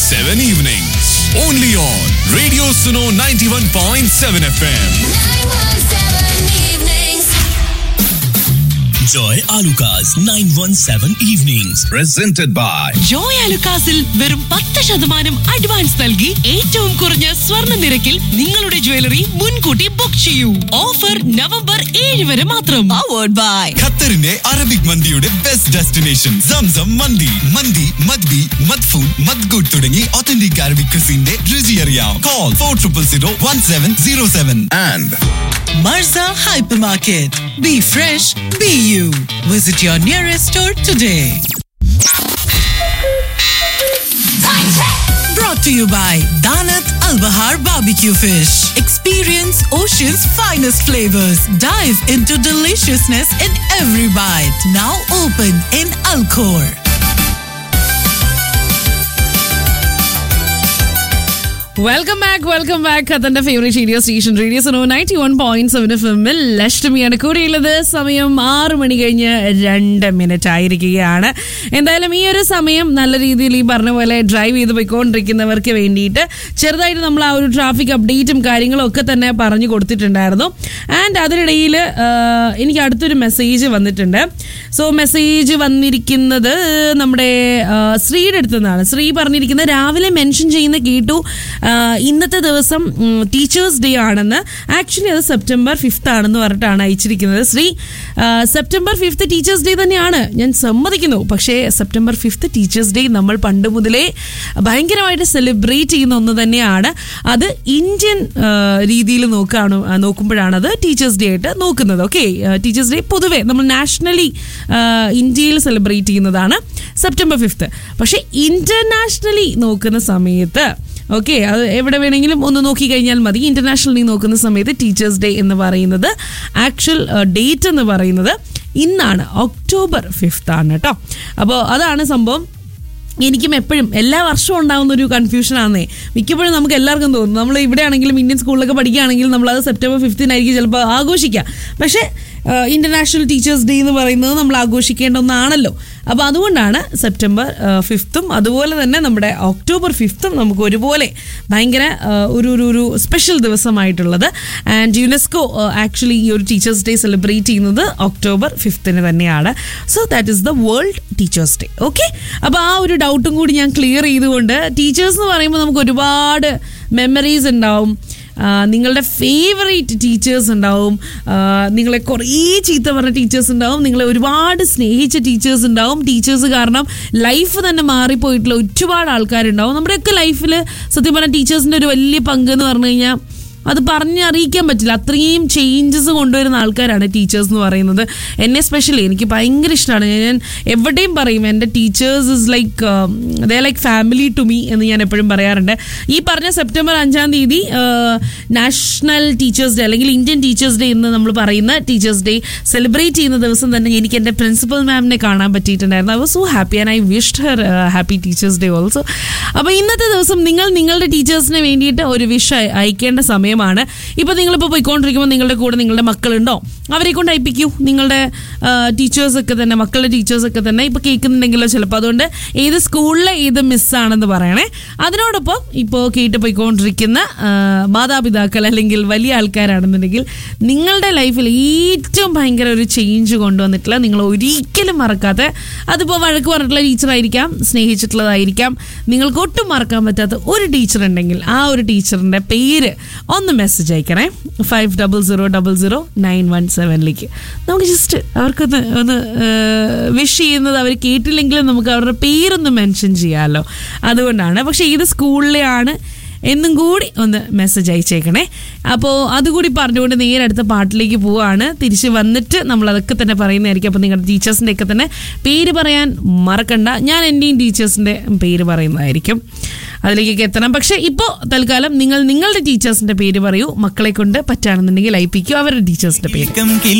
7 evenings. Only on Radio Suno 91.7 FM. Joy Alucas 917 Evenings. Presented by Joy Alucasil വെറും 10% advance നൽകി ഏറ്റവും കുറഞ്ഞ സ്വർണ്ണ നിരക്കിൽ നിങ്ങളുടെ ജ്വല്ലറി മുൻകൂട്ടി ബുക്ക് ചെയ്യൂ. ഓഫർ നവംബർ 7 വരെ മാത്രം. Powered by ഖത്തറിന്റെ അറബിക് മന്തിയുടെ ബെസ്റ്റ് ഡെസ്റ്റിനേഷൻ സംസം മന്തി. മന്തി, മദ്ബി, മദ്ഫൂൻ, മദ്ഗുഡ് തുടങ്ങി ഒത്തന്റിക് അറബിക് ക്യൂസിന്റെ രുചി അറിയാം. Call 40001707. and Marza Hypermarket. Be fresh, be you. Visit your nearest store today. Brought to you by Danat Al Bahar Barbecue Fish. Experience Ocean's finest flavors. Dive into deliciousness in every bite. Now open in Alcor. Welcome back ഖത്തറിന്റെ favourite radio station radio Suno 91.7 എഫ്എമ്മിൽ ലക്ഷ്മിയാണ് കൂടെയുള്ളത്. സമയം 6 മണി കഴിഞ്ഞ് 2 ആയിരിക്കുകയാണ്. എന്തായാലും ഈ ഒരു സമയം നല്ല രീതിയിൽ ഈ പറഞ്ഞ പോലെ ഡ്രൈവ് ചെയ്ത് പോയിക്കൊണ്ടിരിക്കുന്നവർക്ക് വേണ്ടിയിട്ട് ചെറുതായിട്ട് നമ്മൾ ആ ഒരു ട്രാഫിക് അപ്ഡേറ്റും കാര്യങ്ങളും ഒക്കെ തന്നെ പറഞ്ഞു കൊടുത്തിട്ടുണ്ടായിരുന്നു. ആൻഡ് അതിനിടയിൽ എനിക്ക് അടുത്തൊരു മെസ്സേജ് വന്നിട്ടുണ്ട്. സോ മെസ്സേജ് വന്നിരിക്കുന്നത് നമ്മുടെ ശ്രീയുടെ അടുത്ത് നിന്നാണ്. ശ്രീ പറഞ്ഞിരിക്കുന്നത് രാവിലെ മെൻഷൻ ചെയ്യുന്ന കേട്ടു ഇന്നത്തെ ദിവസം ടീച്ചേഴ്സ് ഡേ ആണെന്ന്. ആക്ച്വലി അത് സെപ്റ്റംബർ 5 ആണെന്ന് പറഞ്ഞിട്ടാണ് അയച്ചിരിക്കുന്നത്. ശ്രീ, സെപ്റ്റംബർ 5 ടീച്ചേഴ്സ് ഡേ തന്നെയാണ്, ഞാൻ സമ്മതിക്കുന്നു. പക്ഷേ സെപ്റ്റംബർ 5 ടീച്ചേഴ്സ് ഡേ നമ്മൾ പണ്ട് മുതലേ ഭയങ്കരമായിട്ട് സെലിബ്രേറ്റ് ചെയ്യുന്ന ഒന്ന് തന്നെയാണ്. അത് ഇന്ത്യൻ രീതിയിൽ നോക്കുമ്പോഴാണ് അത് ടീച്ചേഴ്സ് ഡേ ആയിട്ട് നോക്കുന്നത്. ഓക്കെ, ടീച്ചേഴ്സ് ഡേ പൊതുവേ നമ്മൾ നാഷണലി ഇന്ത്യയിൽ സെലിബ്രേറ്റ് ചെയ്യുന്നതാണ് സെപ്റ്റംബർ 5. പക്ഷേ ഇന്റർനാഷണലി നോക്കുന്ന സമയത്ത് ഓക്കെ, അത് എവിടെ വേണമെങ്കിലും ഒന്ന് നോക്കിക്കഴിഞ്ഞാൽ മതി. ഇന്റർനാഷണലി നോക്കുന്ന സമയത്ത് ടീച്ചേഴ്സ് ഡേ എന്ന് പറയുന്നത് ആക്ച്വൽ ഡേറ്റ് എന്ന് പറയുന്നത് ഇന്നാണ്, ഒക്ടോബർ 5 ആണ് കേട്ടോ. അപ്പോൾ അതാണ് സംഭവം. എനിക്കും എപ്പോഴും എല്ലാ വർഷവും ഉണ്ടാകുന്ന ഒരു കൺഫ്യൂഷനാണെന്നേ. മിക്കപ്പോഴും നമുക്ക് എല്ലാവർക്കും തോന്നും, നമ്മൾ ഇവിടെ ആണെങ്കിലും ഇന്ത്യൻ സ്കൂളിലൊക്കെ പഠിക്കുകയാണെങ്കിലും നമ്മളത് സെപ്റ്റംബർ 5 ചിലപ്പോൾ ആഘോഷിക്കുക. പക്ഷേ ഇന്റർനാഷണൽ ടീച്ചേഴ്സ് ഡേ എന്ന് പറയുന്നത് നമ്മൾ ആഘോഷിക്കേണ്ട ഒന്നാണല്ലോ. അപ്പോൾ അതുകൊണ്ടാണ് സെപ്റ്റംബർ 5 അതുപോലെ തന്നെ നമ്മുടെ ഒക്ടോബർ 5 നമുക്ക് ഒരുപോലെ ഭയങ്കര ഒരു സ്പെഷ്യൽ ദിവസമായിട്ടുള്ളത്. ആൻഡ് യുനെസ്കോ ആക്ച്വലി ഈ ഒരു ടീച്ചേഴ്സ് ഡേ സെലിബ്രേറ്റ് ചെയ്യുന്നത് ഒക്ടോബർ 5 തന്നെയാണ്. So that is the world teachers day. Okay, അപ്പോൾ ആ ഒരു ഡൗട്ടും കൂടി ഞാൻ ക്ലിയർ ചെയ്തുകൊണ്ട്, ടീച്ചേഴ്സ് എന്ന് പറയുമ്പോൾ നമുക്ക് ഒരുപാട് മെമ്മറീസ് ഉണ്ടാവും. നിങ്ങളുടെ ഫേവറേറ്റ് ടീച്ചേഴ്സ് ഉണ്ടാവും, നിങ്ങളെ കുറേ ചീത്ത പറഞ്ഞ ടീച്ചേഴ്സ് ഉണ്ടാവും, നിങ്ങളെ ഒരുപാട് സ്നേഹിച്ച ടീച്ചേഴ്സ് ഉണ്ടാവും. ടീച്ചേഴ്സ് കാരണം ലൈഫ് തന്നെ മാറിപ്പോയിട്ടുള്ള ഒരുപാട് ആൾക്കാരുണ്ടാവും. നമ്മുടെയൊക്കെ ലൈഫിൽ സത്യം പറഞ്ഞാൽ ടീച്ചേഴ്സിൻ്റെ ഒരു വലിയ പങ്ക് എന്ന് പറഞ്ഞു കഴിഞ്ഞാൽ അത് പറഞ്ഞറിയിക്കാൻ പറ്റില്ല. അത്രയും ചേഞ്ചസ് കൊണ്ടുവരുന്ന ആൾക്കാരാണ് ടീച്ചേഴ്സ് എന്ന് പറയുന്നത്. എന്നെ സ്പെഷ്യലി എനിക്ക് ഭയങ്കര ഇഷ്ടമാണ്. ഞാൻ എവിടെയും പറയും എൻ്റെ teachers is like they like family to me എന്ന് ഞാൻ എപ്പോഴും പറയാറുണ്ട്. ഈ പറഞ്ഞ സെപ്റ്റംബർ 5 നാഷണൽ ടീച്ചേഴ്സ് ഡേ അല്ലെങ്കിൽ ഇന്ത്യൻ ടീച്ചേഴ്സ് ഡേ എന്ന് നമ്മൾ പറയുന്ന ടീച്ചേഴ്സ് ഡേ സെലിബ്രേറ്റ് ചെയ്യുന്ന ദിവസം തന്നെ എനിക്ക് എൻ്റെ പ്രിൻസിപ്പൽ മാമിനെ കാണാൻ പറ്റിയിട്ടുണ്ടായിരുന്നു. I was so happy and I wished her happy teachers day also. അപ്പോൾ ഇന്നത്തെ ദിവസം നിങ്ങൾ നിങ്ങളുടെ ടീച്ചേഴ്സിന് വേണ്ടിയിട്ട് ഒരു വിഷ് അയക്കേണ്ട സമയം. ഇപ്പൊ നിങ്ങളിപ്പോൾ പോയിക്കൊണ്ടിരിക്കുമ്പോൾ നിങ്ങളുടെ കൂടെ നിങ്ങളുടെ മക്കളുണ്ടോ, അവരെ കൊണ്ട് അയപ്പിക്കൂ. നിങ്ങളുടെ ടീച്ചേഴ്സൊക്കെ തന്നെ, മക്കളുടെ ടീച്ചേഴ്സൊക്കെ തന്നെ ഇപ്പൊ കേൾക്കുന്നുണ്ടെങ്കിലോ ചിലപ്പോൾ. അതുകൊണ്ട് ഏത് സ്കൂളിലെ ഏത് മിസ്സാണെന്ന് പറയണേ. അതിനോടൊപ്പം ഇപ്പോൾ കേട്ട് പോയിക്കൊണ്ടിരിക്കുന്ന മാതാപിതാക്കൾ അല്ലെങ്കിൽ വലിയ ആൾക്കാരാണെന്നുണ്ടെങ്കിൽ നിങ്ങളുടെ ലൈഫിൽ ഏറ്റവും ഭയങ്കര ഒരു ചേഞ്ച് കൊണ്ടുവന്നിട്ടുള്ള, നിങ്ങൾ ഒരിക്കലും മറക്കാത്ത, അതിപ്പോൾ വഴക്ക് പറഞ്ഞിട്ടുള്ള ടീച്ചറായിരിക്കാം, സ്നേഹിച്ചിട്ടുള്ളതായിരിക്കാം, നിങ്ങൾക്ക് ഒട്ടും മറക്കാൻ പറ്റാത്ത ഒരു ടീച്ചർ ഉണ്ടെങ്കിൽ ആ ഒരു ടീച്ചറിന്റെ പേര് ഒന്ന് മെസ്സേജ് അയക്കണേ 50000917 നമുക്ക് ജസ്റ്റ് അവർക്കൊന്ന് വിഷ് ചെയ്യുന്നത് അവർ കേട്ടില്ലെങ്കിലും നമുക്ക് അവരുടെ പേരൊന്ന് മെൻഷൻ ചെയ്യാമല്ലോ. അതുകൊണ്ടാണ്. പക്ഷേ ഇത് സ്കൂളിലെയാണ് എന്നും കൂടി ഒന്ന് മെസ്സേജ് അയച്ചേക്കണേ. അപ്പോൾ അതുകൂടി പറഞ്ഞുകൊണ്ട് നേരെ അടുത്ത പാട്ടിലേക്ക് പോവുകയാണ്. തിരിച്ച് വന്നിട്ട് നമ്മൾ അതൊക്കെ തന്നെ പറയുന്നതായിരിക്കും. അപ്പോൾ നിങ്ങളുടെ ടീച്ചേഴ്സിൻ്റെ ഒക്കെ തന്നെ പേര് പറയാൻ മറക്കണ്ട. ഞാൻ എൻ്റെയും ടീച്ചേഴ്സിൻ്റെ പേര് പറയുന്നതായിരിക്കും, അതിലേക്കൊക്കെ എത്തണം. പക്ഷേ ഇപ്പോൾ തൽക്കാലം നിങ്ങൾ നിങ്ങളുടെ ടീച്ചേഴ്സിൻ്റെ പേര് പറയൂ. മക്കളെ കൊണ്ട് പറ്റുകയാണെന്നുണ്ടെങ്കിൽ അയപ്പിക്കൂ അവരുടെ ടീച്ചേഴ്സിൻ്റെ പേര്.